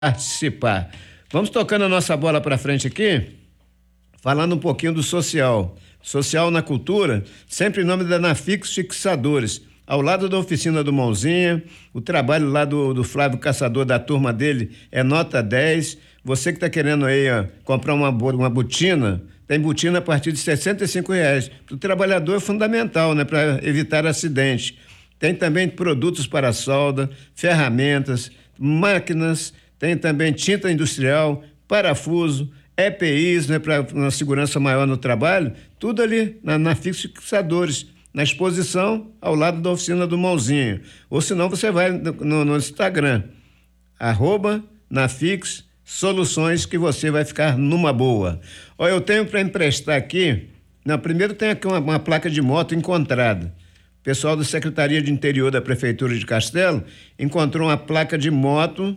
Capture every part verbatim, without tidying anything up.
participar. Vamos tocando a nossa bola para frente aqui, falando um pouquinho do social. Social na cultura, sempre em nome da Nafix Fixadores, ao lado da oficina do Mãozinha. O trabalho lá do, do Flávio Caçador, da turma dele, é nota dez. Você que está querendo aí ó, comprar uma, uma botina, tem botina a partir de sessenta e cinco reais. O trabalhador é fundamental, né, para evitar acidente. Tem também produtos para solda, ferramentas, máquinas, tem também tinta industrial, parafuso, E P Is, né, para uma segurança maior no trabalho, tudo ali na, na Fixadores, na exposição ao lado da oficina do Mãozinho. Ou senão você vai no, no, no Instagram, arroba Nafix Soluções, que você vai ficar numa boa. Ó, eu tenho para emprestar aqui, não, primeiro tem aqui uma, uma placa de moto encontrada. O pessoal da Secretaria de Interior da Prefeitura de Castelo encontrou uma placa de moto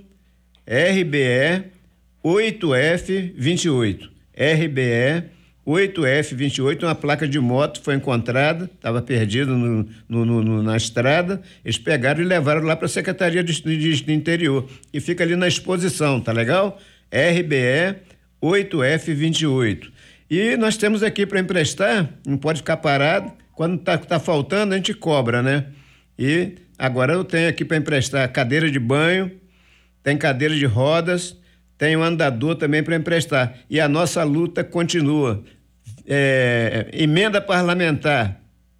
R B E oito F vinte e oito. R B E oito F vinte e oito, uma placa de moto foi encontrada, estava perdida no, no, no, na estrada. Eles pegaram e levaram lá para a Secretaria de, de, de Interior. E fica ali na exposição, tá legal? R B E oito F vinte e oito. E nós temos aqui para emprestar, não pode ficar parado. Quando tá, tá faltando, a gente cobra, né? E agora eu tenho aqui para emprestar cadeira de banho, tem cadeira de rodas, tem um andador também para emprestar. E a nossa luta continua. É, emenda parlamentar,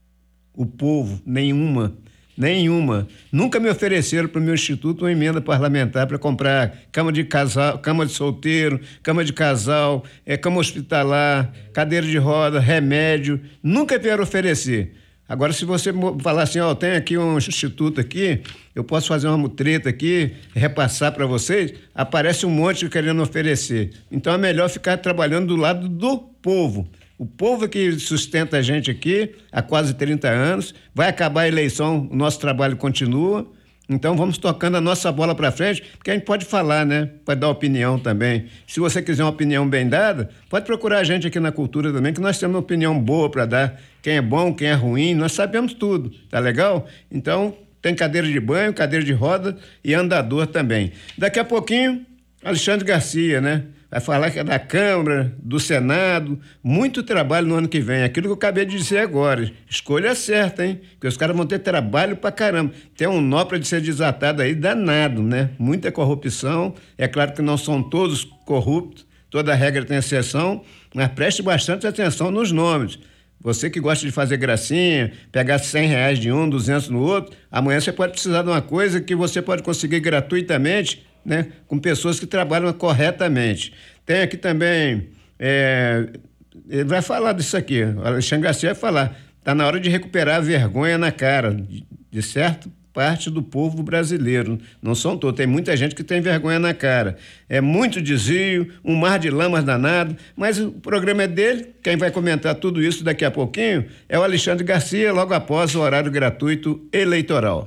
o povo, nenhuma, nenhuma. Nunca me ofereceram para o meu instituto uma emenda parlamentar para comprar cama de casal, cama de solteiro, cama de casal, é, cama hospitalar, cadeira de roda, remédio. Nunca vieram oferecer. Agora, se você falar assim, ó, tem aqui um instituto aqui, eu posso fazer uma mutreta aqui, repassar para vocês, aparece um monte querendo oferecer. Então é melhor ficar trabalhando do lado do povo. O povo que sustenta a gente aqui há quase trinta anos, vai acabar a eleição, o nosso trabalho continua. Então vamos tocando a nossa bola para frente, porque a gente pode falar, né? Pode dar opinião também. Se você quiser uma opinião bem dada, pode procurar a gente aqui na Cultura também, que nós temos uma opinião boa para dar. Quem é bom, quem é ruim, nós sabemos tudo, tá legal? Então tem cadeira de banho, cadeira de roda e andador também. Daqui a pouquinho, Alexandre Garcia, né? Vai falar que é da Câmara, do Senado, muito trabalho no ano que vem. Aquilo que eu acabei de dizer agora. Escolha certa, hein? Porque os caras vão ter trabalho pra caramba. Tem um nó pra de ser desatado aí danado, né? Muita corrupção. É claro que não são todos corruptos, toda regra tem exceção, mas preste bastante atenção nos nomes. Você que gosta de fazer gracinha, pegar cem reais de um, duzentos no outro, amanhã você pode precisar de uma coisa que você pode conseguir gratuitamente, né, com pessoas que trabalham corretamente. Tem aqui também, é, ele vai falar disso aqui, o Alexandre Garcia vai falar, está na hora de recuperar a vergonha na cara de, de certa parte do povo brasileiro, não são todos, tem muita gente que tem vergonha na cara, é muito desvio, um mar de lamas danado, mas o programa é dele, quem vai comentar tudo isso daqui a pouquinho é o Alexandre Garcia, logo após o horário gratuito eleitoral.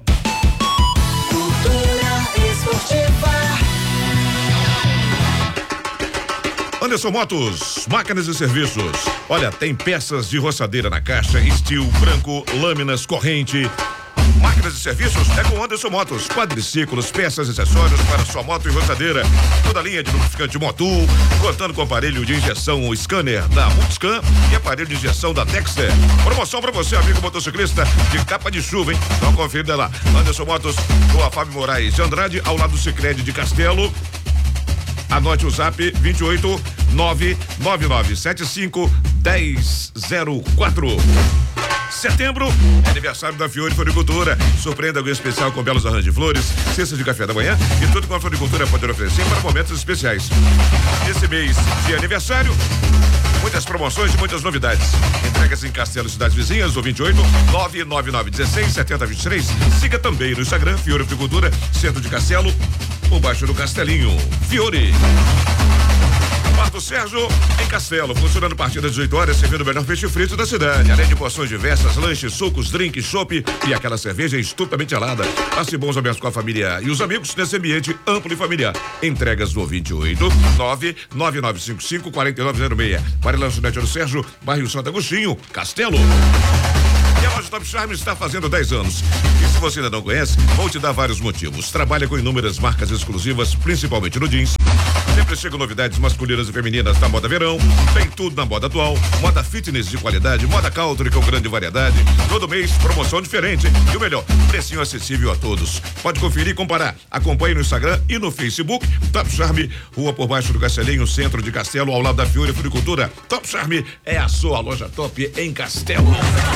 Anderson Motos, máquinas e serviços. Olha, tem peças de roçadeira na caixa, estilo branco, lâminas, corrente. Máquinas e serviços é com Anderson Motos. Quadriciclos, peças e acessórios para sua moto e roçadeira. Toda linha de lubrificante Motul, contando com aparelho de injeção, o scanner da Multiscan e aparelho de injeção da Dexter. Promoção para você, amigo motociclista, de capa de chuva, hein? Dá uma conferida lá. Anderson Motos, Rua Fábio Moraes de Andrade, ao lado do Sicredi de Castelo. Anote o zap vinte e oito, nove nove nove sete cinco, um zero zero quatro. Setembro é aniversário da Fiore Floricultura. Surpreenda alguém especial com belos arranjos de flores, cestas de café da manhã e tudo que a Floricultura pode oferecer para momentos especiais. Nesse mês de aniversário, muitas promoções e muitas novidades. Entregas em Castelo e cidades vizinhas, ou vinte e oito, nove nove nove um seis, sete zero dois três. Siga também no Instagram, Fiore Floricultura, Centro de Castelo, ou baixo do Castelinho. Fiore. Quarto Sérgio, em Castelo, funcionando a partir das dezoito horas, servindo o melhor peixe frito da cidade. Além de porções diversas, lanches, sucos, drinks, chopp e aquela cerveja estupidamente gelada. Passe bons momentos com a família e os amigos nesse ambiente amplo e familiar. Entregas no vinte e oito, nove nove nove cinco cinco, quatro nove zero seis. Para lançonete do Sérgio, bairro Santo Agostinho, Castelo. E a loja Top Charme está fazendo dez anos. E se você ainda não conhece, vou te dar vários motivos. Trabalha com inúmeras marcas exclusivas, principalmente no jeans. Sempre chegam novidades masculinas e femininas na moda verão. Tem tudo na moda atual. Moda fitness de qualidade, moda country com grande variedade. Todo mês, promoção diferente. E o melhor, precinho acessível a todos. Pode conferir e comparar. Acompanhe no Instagram e no Facebook. Top Charme, rua por baixo do Castelinho, centro de Castelo, ao lado da Fiore Floricultura. Top Charme é a sua loja top em Castelo.